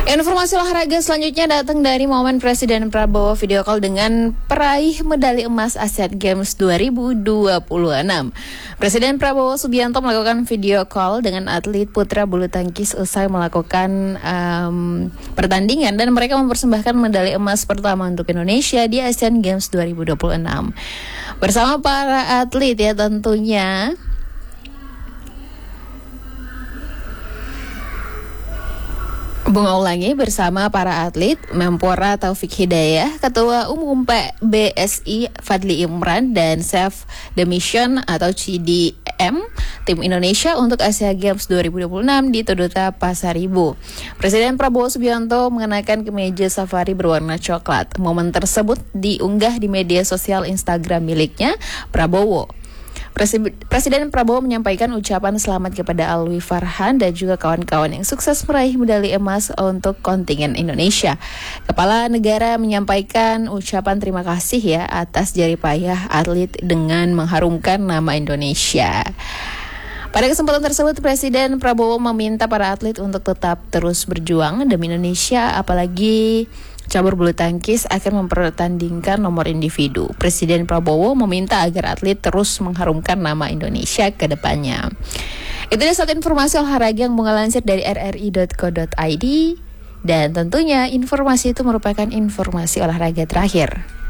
Informasi olahraga selanjutnya datang dari momen Presiden Prabowo video call dengan peraih medali emas Asian Games 2026. Presiden Prabowo Subianto melakukan video call dengan atlet putra bulu tangkis usai melakukan pertandingan dan mereka mempersembahkan medali emas pertama untuk Indonesia di Asian Games 2026. Bersama para atlet ya tentunya. Bunga ulangi bersama para atlet Mempora Taufik Hidayah, Ketua Umum PBSI Fadli Imran dan Chef the Mission atau CDM Tim Indonesia untuk Asia Games 2026 di Toyota Pasaribu. Presiden Prabowo Subianto mengenakan kemeja safari berwarna coklat. Momen tersebut diunggah di media sosial Instagram miliknya Prabowo. Presiden Prabowo menyampaikan ucapan selamat kepada Alwi Farhan dan juga kawan-kawan yang sukses meraih medali emas untuk kontingen Indonesia. Kepala negara menyampaikan ucapan terima kasih ya atas jerih payah atlet dengan mengharumkan nama Indonesia. Pada kesempatan tersebut, Presiden Prabowo meminta para atlet untuk tetap terus berjuang demi Indonesia, apalagi cabur bulu tangkis akan mempertandingkan nomor individu. Presiden Prabowo meminta agar atlet terus mengharumkan nama Indonesia ke depannya. Itu adalah satu informasi olahraga yang mengelansir dari rri.co.id dan tentunya informasi itu merupakan informasi olahraga terakhir.